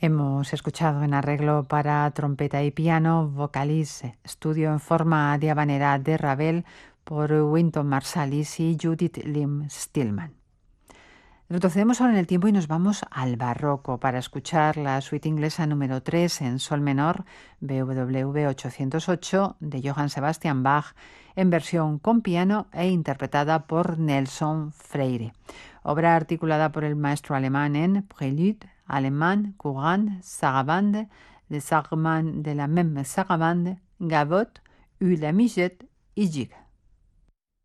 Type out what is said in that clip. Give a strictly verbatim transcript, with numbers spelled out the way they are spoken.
Hemos escuchado en arreglo para trompeta y piano Vocalice, estudio en forma de habanera de Ravel por Wynton Marsalis y Judith Lim Stillman. Retrocedemos ahora en el tiempo y nos vamos al barroco para escuchar la suite inglesa número tres en sol menor, B W V ochocientos ocho, de Johann Sebastian Bach, en versión con piano e interpretada por Nelson Freire. Obra articulada por el maestro alemán en Prélude, Alemán, Courant, Sarabande, Le Sargement de la même Sarabande, Gavotte, U la Migette y Gigue.